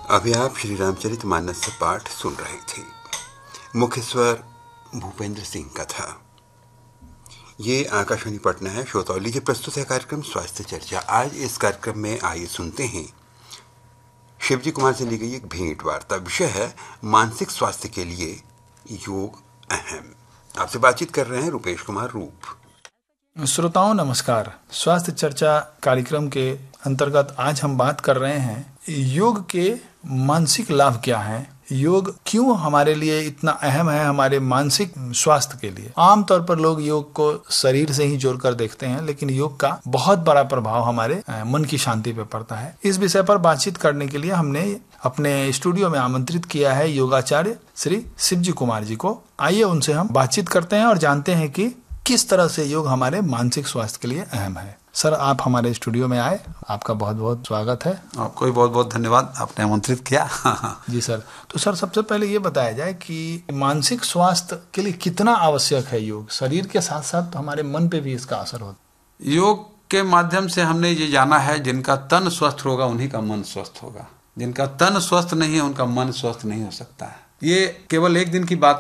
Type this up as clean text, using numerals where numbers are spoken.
अभी आप श्री रामचरितमानस से पाठ सुन रहे थे। मुख्य स्वर भूपेंद्र सिंह का था। ये आकाशवाणी पटना है। श्रोताओं, लीजिए प्रस्तुत है कार्यक्रम स्वास्थ्य चर्चा। आज इस कार्यक्रम में आइए सुनते हैं शिवजी कुमार से ली गई एक भेंट वार्ता। विषय है मानसिक स्वास्थ्य के लिए योग अहम। आपसे बातचीत कर रहे हैं रुपेश कुमार रूप। श्रोताओं नमस्कार। स्वास्थ्य चर्चा कार्यक्रम के अंतर्गत आज हम बात कर रहे हैं योग के मानसिक लाभ क्या हैं, योग क्यों हमारे लिए इतना अहम है हमारे मानसिक स्वास्थ्य के लिए। आमतौर पर लोग योग को शरीर से ही जोड़कर देखते हैं, लेकिन योग का बहुत बड़ा प्रभाव हमारे मन की शांति पे पड़ता है। इस विषय पर बातचीत करने के लिए हमने अपने स्टूडियो में आमंत्रित किया है योगाचार्य श्री शिवजी कुमार जी को। आइए उनसे हम बातचीत करते हैं और जानते हैं कि किस तरह से योग हमारे मानसिक स्वास्थ्य के लिए अहम है। सर, आप हमारे स्टूडियो में आए, आपका बहुत बहुत स्वागत है। आपको भी बहुत बहुत धन्यवाद, आपने आमंत्रित किया। जी सर। तो सर, सबसे पहले ये बताया जाए कि मानसिक स्वास्थ्य के लिए कितना आवश्यक है योग। शरीर के साथ साथ हमारे मन पे भी इसका असर होता है। योग के माध्यम से हमने ये जाना है, जिनका तन स्वस्थ होगा उन्हीं का मन स्वस्थ होगा। जिनका तन स्वस्थ नहीं है उनका मन स्वस्थ नहीं हो सकता है। ये केवल एक दिन की बात